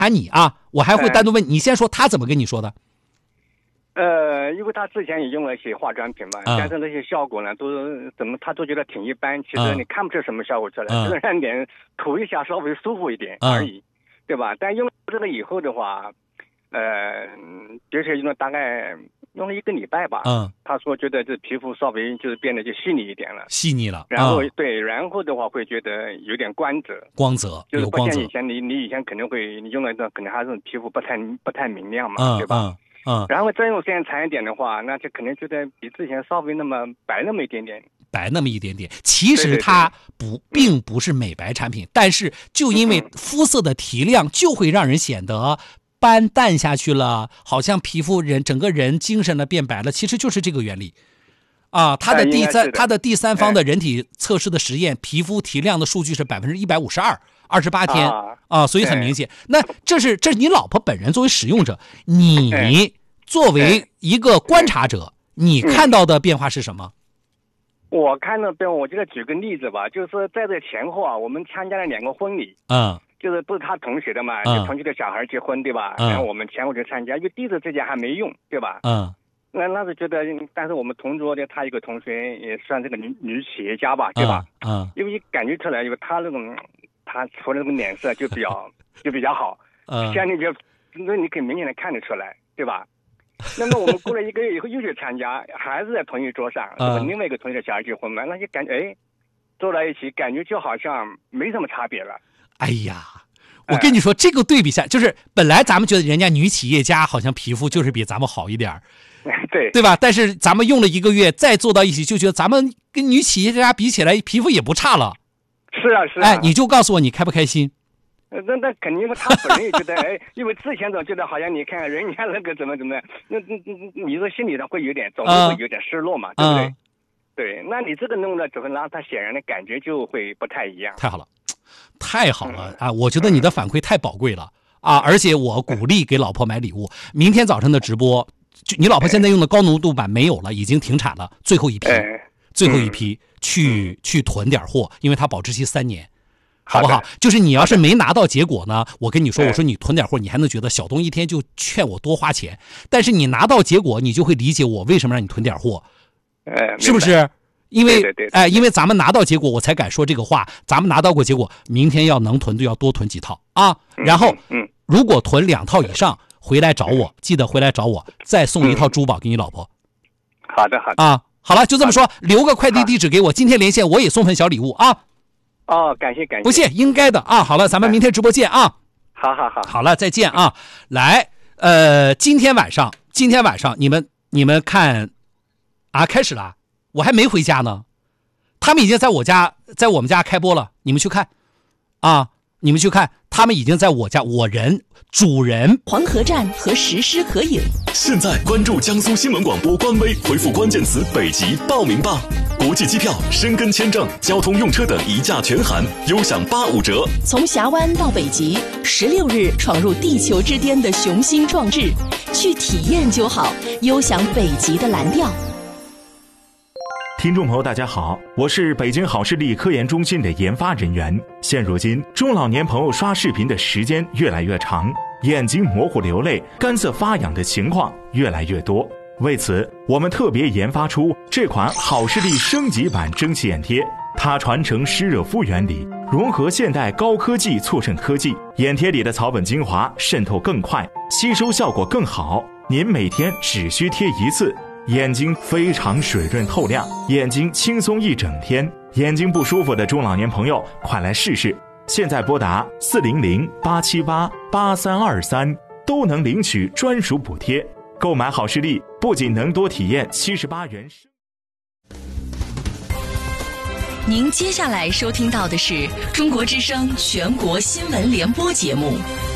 你啊，我还会单独问你，先说他怎么跟你说的？ 因为他之前也用了一些化妆品嘛，但是那些效果呢，他都觉得挺一般。其实你看不出什么效果出来，就是让脸涂一下稍微舒服一点而已，对吧？但用了这个以后的话，就是用了大概用了1个礼拜吧。他说觉得这皮肤稍微就是变得就细腻一点了， 细腻了。 然后然后的话会觉得有点光泽，就是不像以前你以前肯定会你用了可能还是皮肤不太明亮嘛，对吧？然后再用时间长一点的话，那就可能觉得比之前稍微白那么一点点。其实它并不是美白产品，但是就因为肤色的提亮，就会让人显得斑淡下去了，好像皮肤整个人精神了变白了，其实就是这个原理。它的第三方的人体测试的实验，皮肤提亮的数据是152%，28天所以很明显。那这是你老婆本人作为使用者，你作为一个观察者，你看到的变化是什么？我看到变化，我就举个例子吧，就是在这前后我们参加了2个婚礼，就是不是他同学的嘛，就同学的小孩结婚，对吧？然后我们前后去参加，因为第一次之前还没用，对吧？那是觉得，但是我们同桌的他一个同学也算这个女企业家吧，对吧？因为感觉出来，因为他除了那个脸色就比较好，像那你可以明显的看得出来，对吧？那么我们过了1个月以后又去参加，还是在同一桌上，另外一个同学的小孩结婚嘛，那就感觉坐在一起，感觉就好像没什么差别了。哎呀，我跟你说，这个对比下，就是本来咱们觉得人家女企业家好像皮肤就是比咱们好一点，对吧？但是咱们用了1个月，再坐到一起，就觉得咱们跟女企业家比起来，皮肤也不差了。是啊。你就告诉我，你开不开心？那肯定，他本人也觉得，因为之前总觉得好像你看人家那个怎么，那你说心里上会总会有点失落嘛，对不对？对，那你这个弄了之后，那他显然的感觉就会不太一样。太好了啊！我觉得你的反馈太宝贵了而且我鼓励给老婆买礼物。明天早上的直播，你老婆现在用的高浓度版没有了，已经停产了，最后一批去囤点货，因为它保质期3年。好不好？就是你要是没拿到结果呢，我跟你说，我说你囤点货，你还能觉得小东一天就劝我多花钱，但是你拿到结果，你就会理解我为什么让你囤点货，是不是？因为因为咱们拿到结果，我才敢说这个话。咱们拿到过结果，明天要能囤就要多囤几套然后如果囤2套以上，回来找我，记得回来找我，再送1套珠宝给你老婆。好的好了，就这么说，留个快递地址给我，今天连线我也送份小礼物感谢，不谢，应该的好了，咱们明天直播见好，好了，再见来，今天晚上你们看开始了，我还没回家呢，他们已经在我们家开播了，你们去看他们已经在主人黄河站和实施合影。 现在关注江苏新闻广播官微，回复关键词北极报名吧。国际机票、申根签证、交通用车等一价全含，优享85折。 从峡湾到北极，16日闯入地球之巅的雄心壮志，去体验就好，优享北极的蓝调。 听众朋友大家好，我是北京好视力科研中心的研发人员。现如今中老年朋友刷视频的时间越来越长，眼睛模糊流泪、干涩发痒的情况越来越多。为此我们特别研发出这款好视力升级版蒸汽眼贴，它传承湿热敷原理，融合现代高科技促渗科技，眼贴里的草本精华渗透更快，吸收效果更好。您每天只需贴1次，眼睛非常水润透亮，眼睛轻松一整天。眼睛不舒服的中老年朋友快来试试，现在拨打400-878-8323都能领取专属补贴。购买好视力不仅能多体验78元。 您接下来收听到的是中国之声全国新闻联播节目。